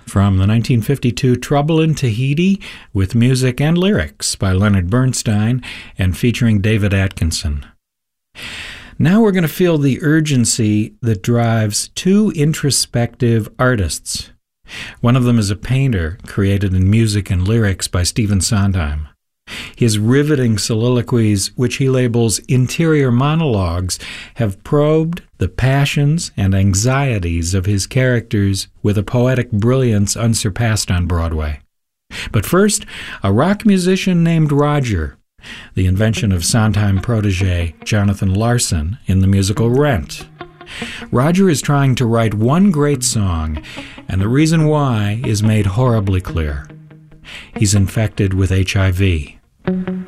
from the 1952 Trouble in Tahiti, with music and lyrics by Leonard Bernstein and featuring David Atkinson. Now we're going to feel the urgency that drives two introspective artists. One of them is a painter created in music and lyrics by Stephen Sondheim. His riveting soliloquies, which he labels interior monologues, have probed the passions and anxieties of his characters with a poetic brilliance unsurpassed on Broadway. But first, a rock musician named Roger, the invention of Sondheim protege Jonathan Larson in the musical Rent. Roger is trying to write one great song, and the reason why is made horribly clear. He's infected with HIV.